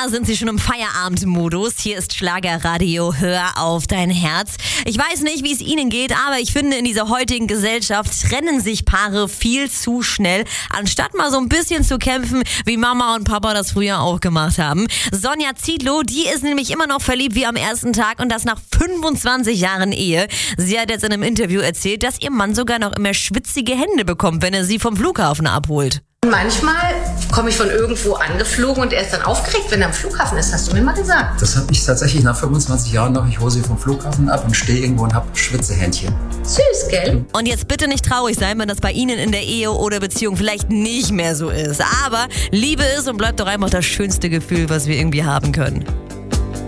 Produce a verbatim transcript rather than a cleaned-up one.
sind sie schon im Feierabendmodus. Hier ist Schlagerradio, hör auf dein Herz. Ich weiß nicht, wie es Ihnen geht, aber ich finde, in dieser heutigen Gesellschaft trennen sich Paare viel zu schnell, anstatt mal so ein bisschen zu kämpfen, wie Mama und Papa das früher auch gemacht haben. Sonja Zietlow, die ist nämlich immer noch verliebt wie am ersten Tag und das nach fünfundzwanzig Jahren Ehe. Sie hat jetzt in einem Interview erzählt, dass ihr Mann sogar noch immer schwitzige Hände bekommt, wenn er sie vom Flughafen abholt. Manchmal komme ich von irgendwo angeflogen und er ist dann aufgeregt, wenn er am Flughafen ist. Hast du mir mal gesagt. Das habe ich tatsächlich nach fünfundzwanzig Jahren noch. Ich hole sie vom Flughafen ab und stehe irgendwo und habe Schwitzehändchen. Süß, gell? Und jetzt bitte nicht traurig sein, wenn das bei Ihnen in der Ehe oder Beziehung vielleicht nicht mehr so ist. Aber Liebe ist und bleibt doch einfach das schönste Gefühl, was wir irgendwie haben können.